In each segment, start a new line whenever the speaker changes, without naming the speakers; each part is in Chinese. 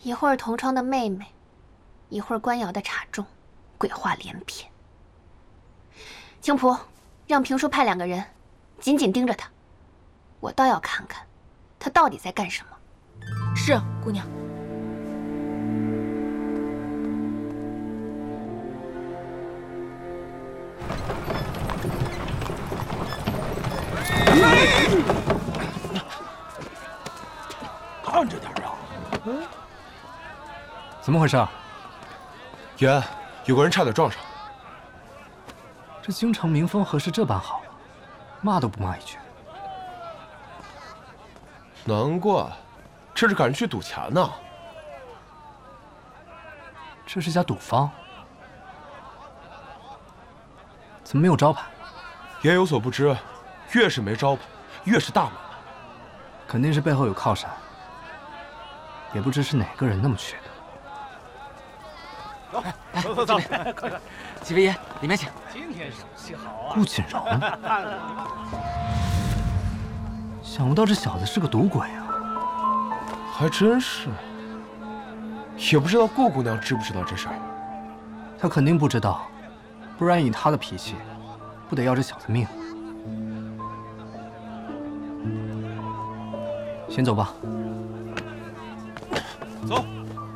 一会儿同窗的妹妹，一会儿官窑的茶盅，鬼话连篇。青仆，让评书派2个人，紧紧盯着他，我倒要看看，他到底在干什么。
是，姑娘。
看着点啊！
怎么回事？
爷，有个人差点撞上。
这京城民风何时这般好？骂都不骂一句。
难怪，这是赶着去赌钱呢。
这是家赌坊，怎么没有招牌？
爷有所不知，越是没招牌，越是大门。
肯定是背后有靠山，也不知是哪个人那么缺德。
走，
几位爷，里面请。
今天手气好啊！
顾锦荣，想不到这小子是个赌鬼啊！
还真是，也不知道顾姑娘知不知道这事儿。
他肯定不知道，不然以他的脾气，不得要这小子命。先走吧。
走。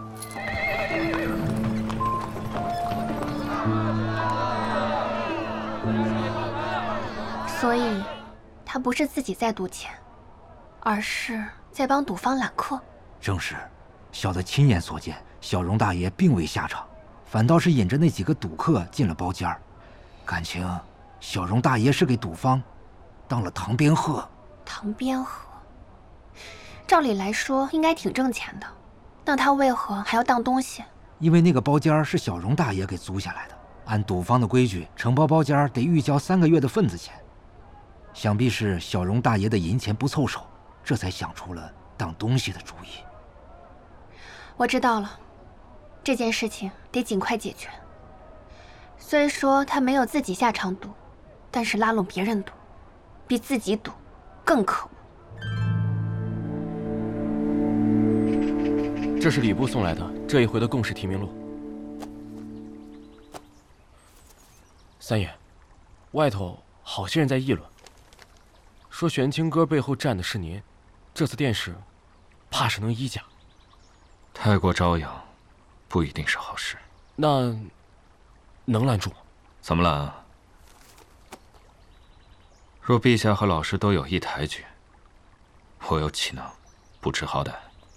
所以，他不是自己在赌钱，而是在帮赌坊揽客。
正是，小的亲眼所见，小荣大爷并未下场，反倒是引着那几个赌客进了包间儿。感情小荣大爷是给赌坊当了堂边鹤。
堂边鹤，照理来说应该挺挣钱的，那他为何还要当东西？
因为那个包间是小荣大爷给租下来的，按赌坊的规矩，承包包间得预交3个月的份子钱。想必是小荣大爷的银钱不凑手，这才想出了当东西的主意。
我知道了，这件事情得尽快解决。虽说他没有自己下场赌，但是拉拢别人赌，比自己赌更可恶。
这是礼部送来的这一回的贡士提名录。三爷，外头好些人在议论，说玄清哥背后站的是您，这次殿试，怕是能依假。
太过张扬，不一定是好事。
那能拦住吗？
怎么拦啊？若陛下和老师都有一抬举，我又岂能不知好歹？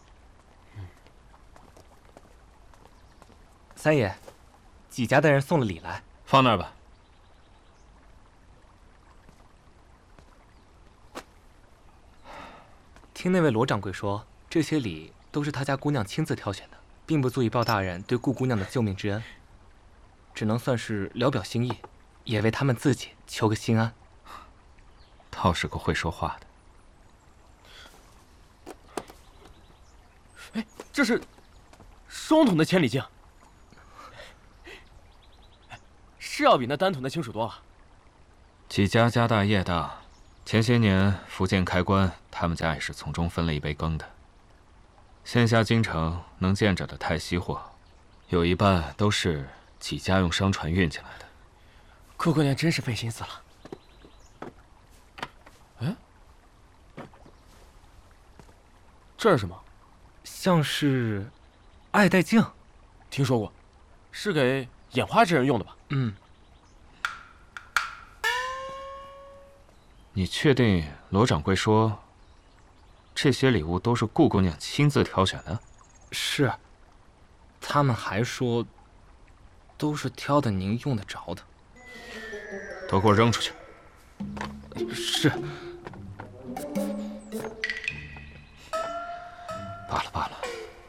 三爷，几家的人送了礼来，
放那儿吧。
听那位罗掌柜说，这些礼都是他家姑娘亲自挑选的，并不足以报大人对顾姑娘的救命之恩，只能算是聊表心意，也为他们自己求个心安。
倒是个会说话的。
哎，这是双筒的千里镜，是要比那单筒的清楚多了。
几家家大业大，前些年福建开关，他们家也是从中分了一杯羹的。现下京城能见着的泰西货，有一半都是几家用商船运进来的。
顾姑娘真是费心思了。哎，这是什么？
像是爱戴镜，
听说过，是给眼花之人用的吧？
嗯。
你确定罗掌柜说这些礼物都是顾姑娘亲自挑选的？
是。他们还说都是挑的您用得着的。
都给我扔出去。
是。
罢了罢了。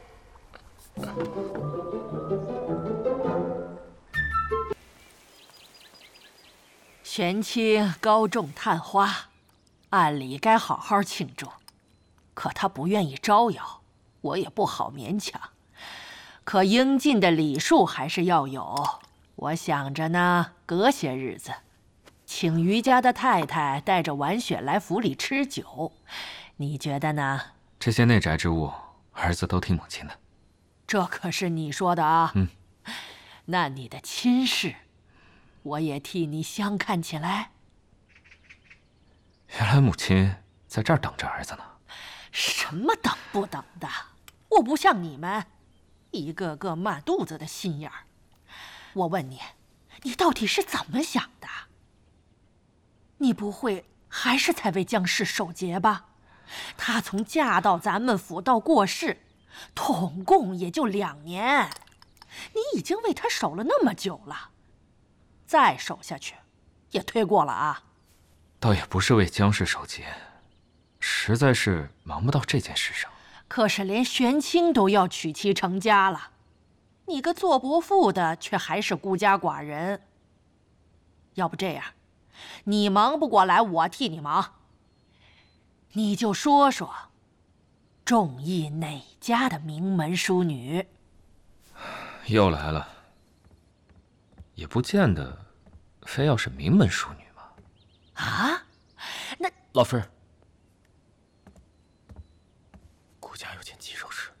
玄清高中探花，按理该好好庆祝，可他不愿意招摇，我也不好勉强。可应尽的礼数还是要有。我想着呢，隔些日子，请余家的太太带着婉雪来府里吃酒，你觉得呢？
这些内宅之物，儿子都听母亲的。
这可是你说的啊。
嗯。
那你的亲事，我也替你相看起来。
原来母亲在这儿等着儿子呢。
什么等不等的？我不像你们，一个个骂肚子的心眼儿。我问你，你到底是怎么想的？你不会还是在为江氏守节吧？她从嫁到咱们府到过世，统共也就2年，你已经为她守了那么久了，再守下去，也忒过了啊。
倒也不是为江氏守节，实在是忙不到这件事上。
可是连玄清都要娶妻成家了，你个做伯父的却还是孤家寡人。要不这样，你忙不过来，我替你忙。你就说说，中意哪家的名门淑女？
又来了，也不见得非要是名门淑女嘛。
啊？那
老夫人，顾家有件棘手事。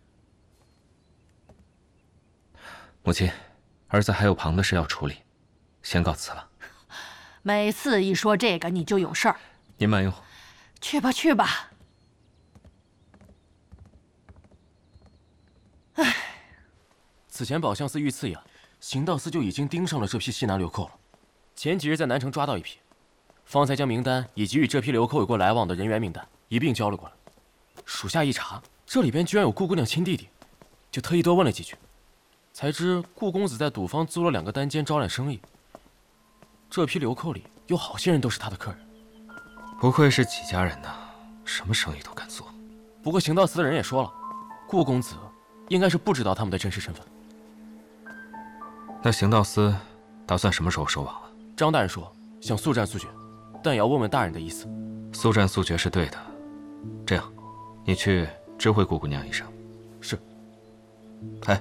母亲，儿子还有旁的事要处理，先告辞了。
每次一说这个，你就有事儿。
您慢用。
去吧，去吧。唉，
此前宝相寺遇刺一案，刑道司就已经盯上了这批西南流寇了。前几日在南城抓到一批，方才将名单以及与这批流寇有过来往的人员名单一并交了过来。属下一查，这里边居然有顾姑娘亲弟弟，就特意多问了几句，才知顾公子在赌坊租了2个单间招揽生意。这批流寇里有好些人都是他的客人。
不愧是几家人呐，什么生意都敢做。
不过刑道司的人也说了，顾公子应该是不知道他们的真实身份。
那刑道司打算什么时候收网啊？
张大人说想速战速决，但也要问问大人的意思。
速战速决是对的。这样，你去知会顾姑娘一声。
是。
哎，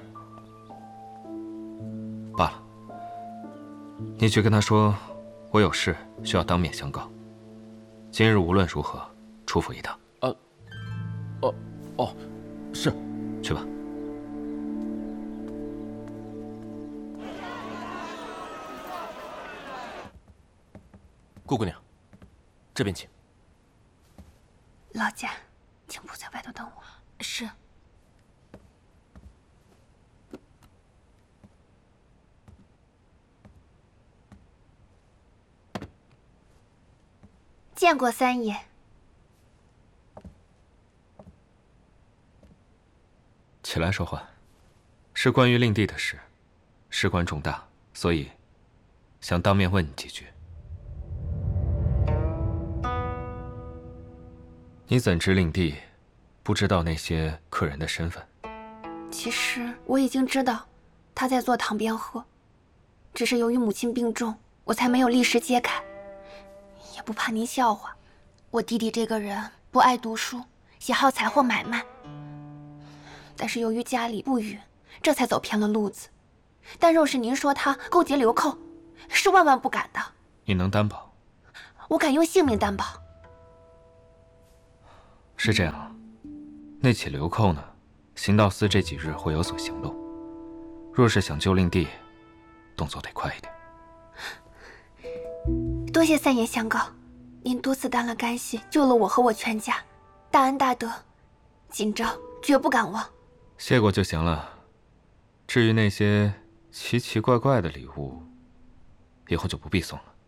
罢了，你去跟她说，我有事需要当面相告。今日无论如何，出府一趟。
是。
去吧。
顾姑娘，这边请。
老家，请不在外头等我。
是。
见过三爷。
起来说话，是关于令弟的事，事关重大，所以想当面问你几句。你怎知令弟不知道那些客人的身份？
其实我已经知道他在做塘边鹤，只是由于母亲病重，我才没有立时揭开。也不怕您笑话，我弟弟这个人不爱读书，喜好财货买卖。但是由于家里不允，这才走偏了路子。但若是您说他勾结流寇，是万万不敢的。
你能担保？
我敢用性命担保。
是这样，那起流寇呢，刑道司这几日会有所行动。若是想救令弟，动作得快一点。
多谢三爷相告，您多次担了干系，救了我和我全家，大恩大德，今朝绝不敢忘。
谢过就行了。至于那些奇奇怪怪的礼物，以后就不必送了。